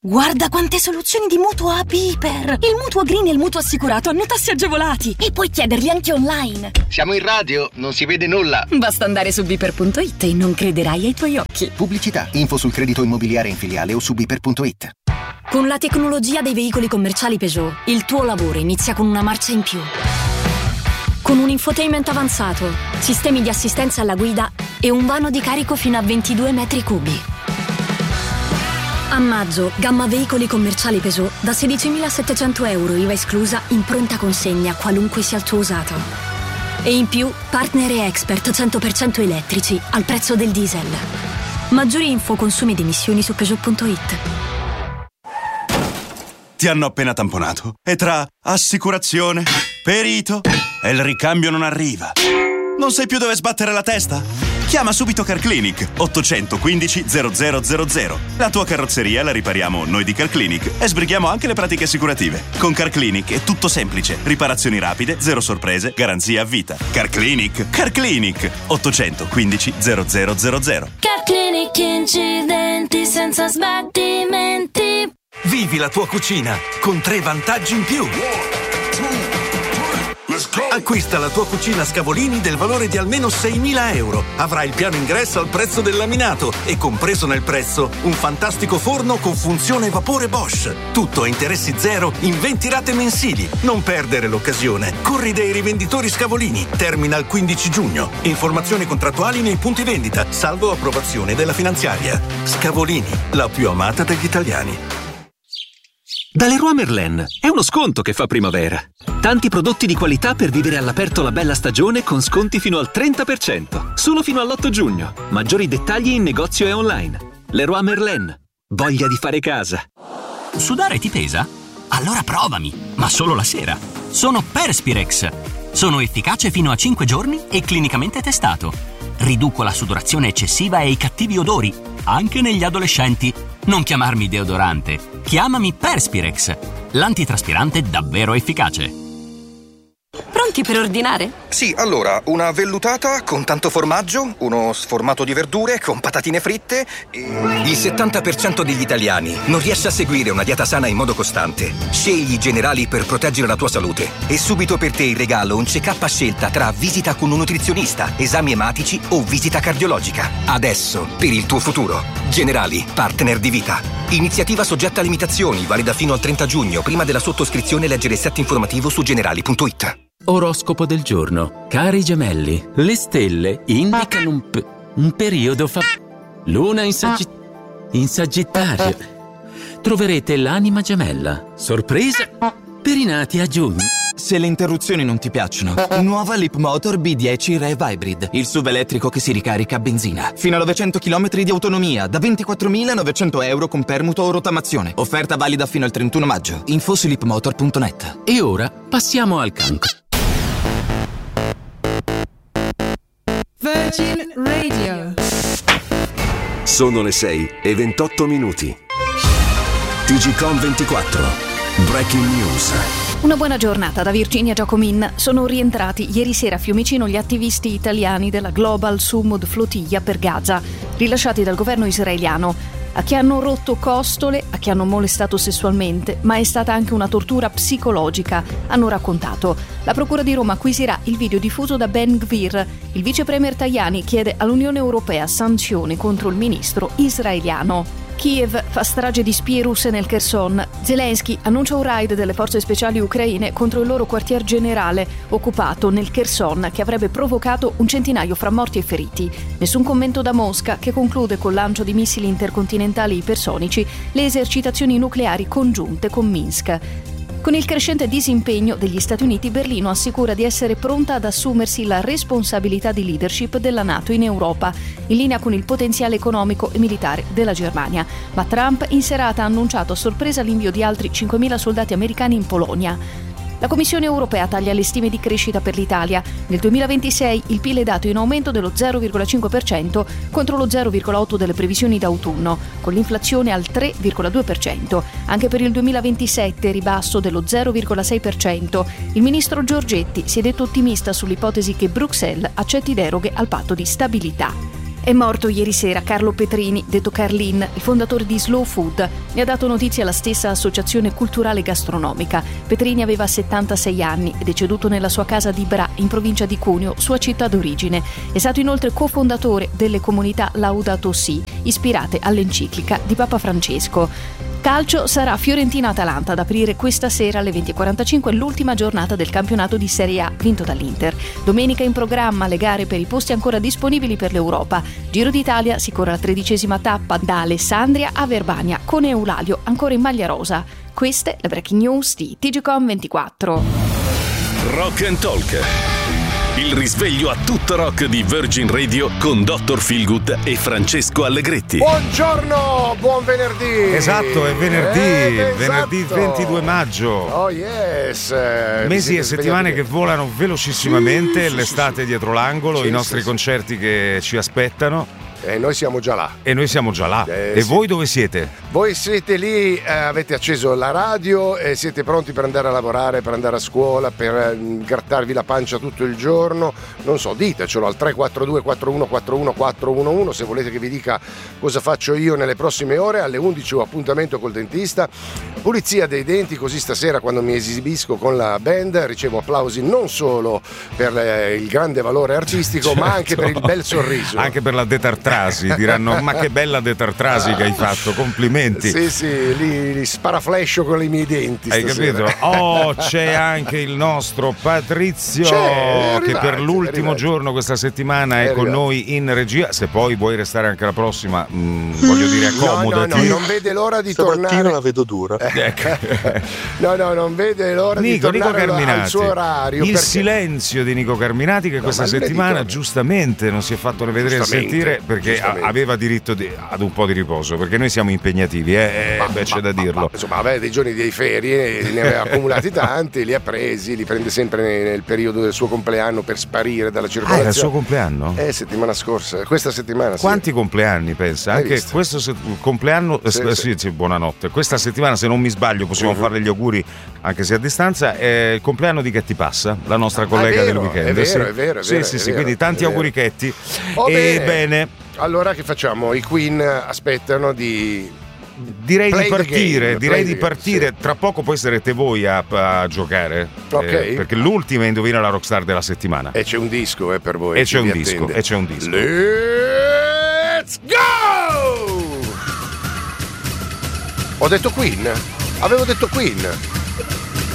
Guarda quante soluzioni di mutuo a Piper! Il mutuo green e il mutuo assicurato hanno tassi agevolati e puoi chiederli anche online. Siamo in radio, non si vede nulla. Basta andare su Piper.it e non crederai ai tuoi occhi. Pubblicità, info sul credito immobiliare in filiale o su Piper.it. Con la tecnologia dei veicoli commerciali Peugeot, il tuo lavoro inizia con una marcia in più. Con un infotainment avanzato, sistemi di assistenza alla guida e un vano di carico fino a 22 metri cubi. A maggio, gamma veicoli commerciali Peugeot da 16.700 euro IVA esclusa in pronta consegna qualunque sia il tuo usato. E in più, partner e expert 100% elettrici al prezzo del diesel. Maggiori info consumi ed emissioni su Peugeot.it. Ti hanno appena tamponato e tra assicurazione, perito e il ricambio non arriva. Non sai più dove sbattere la testa? Chiama subito Carclinic 815 0000. La tua carrozzeria la ripariamo noi di Carclinic e sbrighiamo anche le pratiche assicurative. Con Carclinic è tutto semplice. Riparazioni rapide, zero sorprese, garanzia a vita. Carclinic 815 0000. Carclinic, incidenti senza sbattimenti. Vivi la tua cucina con 3 vantaggi in più. Acquista la tua cucina Scavolini del valore di almeno 6.000 euro. Avrai il piano ingresso al prezzo del laminato e compreso nel prezzo un fantastico forno con funzione vapore Bosch. Tutto a interessi zero in 20 rate mensili. Non perdere l'occasione. Corri dai rivenditori Scavolini. Termina il 15 giugno. Informazioni contrattuali nei punti vendita, salvo approvazione della finanziaria. Scavolini, la più amata degli italiani. Da Leroy Merlin è uno sconto che fa primavera. Tanti prodotti di qualità per vivere all'aperto la bella stagione con sconti fino al 30%. Solo fino all'8 giugno. Maggiori dettagli in negozio e online. Leroy Merlin. Voglia di fare casa. Sudare ti pesa? Allora provami, ma solo la sera. Sono Perspirex. Sono efficace fino a 5 giorni e clinicamente testato. Riduco la sudorazione eccessiva e i cattivi odori, anche negli adolescenti. Non chiamarmi deodorante, chiamami Perspirex, l'antitraspirante davvero efficace. Pronti per ordinare? Sì, allora, una vellutata con tanto formaggio, uno sformato di verdure con patatine fritte e... Il 70% degli italiani non riesce a seguire una dieta sana in modo costante. Scegli i Generali per proteggere la tua salute. E subito per te in regalo un check-up a scelta tra visita con un nutrizionista, esami ematici o visita cardiologica. Adesso, per il tuo futuro. Generali, partner di vita. Iniziativa soggetta a limitazioni, valida fino al 30 giugno. Prima della sottoscrizione leggere il set informativo su generali.it. Oroscopo del giorno. Cari gemelli, le stelle indicano un periodo Luna in Sagittario. Troverete l'anima gemella. Sorpresa per i nati a giugno. Se le interruzioni non ti piacciono, nuova Leapmotor B10 Rev Hybrid, il SUV elettrico che si ricarica a benzina. Fino a 900 km di autonomia, da 24.900 euro con permuto o rottamazione. Offerta valida fino al 31 maggio. Info su leapmotor.net. E ora passiamo al cancro. Virgin Radio. Sono le 6:28. TGcom 24. Breaking News. Una buona giornata da Virginia Giacomin. Sono rientrati ieri sera a Fiumicino gli attivisti italiani della Global Sumud Flotilla per Gaza, rilasciati dal governo israeliano. A chi hanno rotto costole, a chi hanno molestato sessualmente, ma è stata anche una tortura psicologica, hanno raccontato. La Procura di Roma acquisirà il video diffuso da Ben Gvir. Il vice premier Tajani chiede all'Unione Europea sanzioni contro il ministro israeliano. Kiev fa strage di spie russe nel Kherson. Zelensky annuncia un raid delle forze speciali ucraine contro il loro quartier generale occupato nel Kherson che avrebbe provocato un centinaio fra morti e feriti. Nessun commento da Mosca, che conclude col lancio di missili intercontinentali ipersonici le esercitazioni nucleari congiunte con Minsk. Con il crescente disimpegno degli Stati Uniti, Berlino assicura di essere pronta ad assumersi la responsabilità di leadership della NATO in Europa, in linea con il potenziale economico e militare della Germania. Ma Trump in serata ha annunciato a sorpresa l'invio di altri 5.000 soldati americani in Polonia. La Commissione europea taglia le stime di crescita per l'Italia. Nel 2026 il PIL è dato in aumento dello 0,5% contro lo 0,8% delle previsioni d'autunno, con l'inflazione al 3,2%. Anche per il 2027 ribasso dello 0,6%. Il ministro Giorgetti si è detto ottimista sull'ipotesi che Bruxelles accetti deroghe al patto di stabilità. È morto ieri sera Carlo Petrini, detto Carlin, il fondatore di Slow Food. Ne ha dato notizia la stessa associazione culturale gastronomica. Petrini aveva 76 anni, è deceduto nella sua casa di Bra, in provincia di Cuneo, sua città d'origine. È stato inoltre cofondatore delle comunità Laudato Si, ispirate all'enciclica di Papa Francesco. Calcio, sarà Fiorentina-Atalanta ad aprire questa sera alle 20:45 l'ultima giornata del campionato di Serie A vinto dall'Inter. Domenica in programma le gare per i posti ancora disponibili per l'Europa. Giro d'Italia si corre la 13ª tappa da Alessandria a Verbania con Eulalio ancora in maglia rosa. Queste le breaking news di TGcom 24. Rock and Talk. Il risveglio a tutto rock di Virgin Radio con Dr. Feelgood e Francesco Allegretti. Buongiorno, buon venerdì. Esatto, è venerdì, venerdì 22 maggio. Oh yes. Mesi e settimane che volano velocissimamente, l'estate dietro l'angolo, i nostri concerti che ci aspettano. E noi siamo già là. E voi dove siete? Voi siete lì, avete acceso la radio e siete pronti per andare a lavorare, per andare a scuola, per grattarvi la pancia tutto il giorno. Non so, ditecelo al 342 41 41 411 se volete che vi dica cosa faccio io nelle prossime ore. Alle 11 ho appuntamento col dentista. Pulizia dei denti, così stasera quando mi esibisco con la band ricevo applausi non solo per il grande valore artistico, certo, ma anche per il bel sorriso. Anche per la detartrasi. Diranno ma che bella detartrasi che hai fatto, complimenti. Sì, li sparaflescio con i miei denti. Hai capito? Oh, c'è anche il nostro Patrizio che per l'ultimo giorno questa settimana è con noi in regia. Se poi vuoi restare anche la prossima, voglio dire, accomodati. No, non vede l'ora di tornare. Stamattina la vedo dura. No, non vede l'ora di tornare al suo orario. Il silenzio di Nico Carminati che questa settimana giustamente non si è fatto vedere e sentire perché aveva diritto ad un po' di riposo, perché noi siamo impegnativi, c'è da dirlo. Insomma, aveva dei giorni di ferie, ne aveva accumulati tanti, li ha presi, li prende sempre nel periodo del suo compleanno per sparire dalla circolazione. Era il suo compleanno? Settimana scorsa, questa settimana. Quanti compleanni pensa? Anche visto? Questo compleanno, sì, buonanotte. Questa settimana, se non mi sbaglio, possiamo farle gli auguri anche se a distanza. È il compleanno di Chetti Passa, la nostra collega del weekend. È vero. Sì, quindi tanti auguri Chetti. Bene. Allora che facciamo? I Queen aspettano di... Direi di partire. Sì. Tra poco poi sarete voi a giocare. Ok. Perché l'ultima Indovina la Rockstar della settimana. E c'è un disco per voi. E c'è un disco. Let's go! Ho detto Queen? Avevo detto Queen.